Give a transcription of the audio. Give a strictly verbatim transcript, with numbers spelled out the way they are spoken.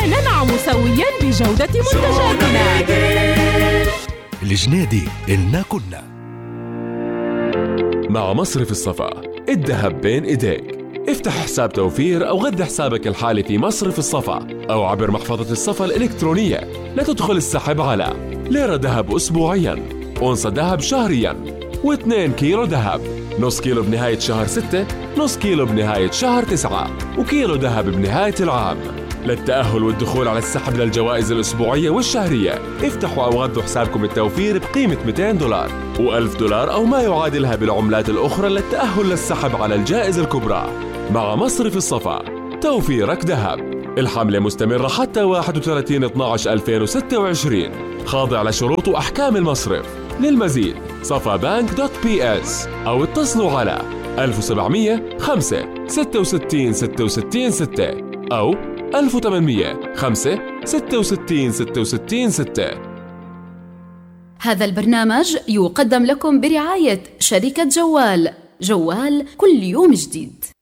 ننعم سويا بجودة منتجاتنا. الجنيدي إلنا كنا. مع مصرف الصفا، الذهب بين إيديك. افتح حساب توفير أو غذي حسابك الحالي في مصرف الصفا أو عبر محفظة الصفا الإلكترونية لتدخل السحب على ليرة ذهب أسبوعياً، أونصة ذهب شهرياً، واثنين كيلو ذهب، نص كيلو بنهاية شهر ستة، نص كيلو بنهاية شهر تسعة، وكيلو ذهب بنهاية العام. للتأهل والدخول على السحب للجوائز الأسبوعية والشهرية، افتحوا أو غذوا حسابكم التوفير بقيمة مئتين دولار وألف دولار أو ما يعادلها بالعملات الأخرى للتأهل للسحب على الجائزة الكبرى. مع مصرف الصفا، توفيرك ذهب. الحملة مستمرة حتى واحد وثلاثين اثني عشر ألفين وستة وعشرين، خاضع لشروط وأحكام المصرف. للمزيد صفا بانك دوت بي اس أو اتصلوا على ألف وسبعمية خمسة ستة وستين ستة وستين ستة أو ألف وثمانمية خمسة ستة وستين ستة وستين ستة. هذا البرنامج يقدم لكم برعاية شركة جوال. جوال كل يوم جديد.